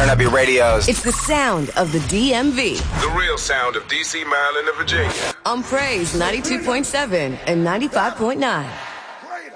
Turn up your radios. It's the sound of the DMV. The real sound of D.C., Maryland, and Virginia. On Praise 92.7 and 95.9.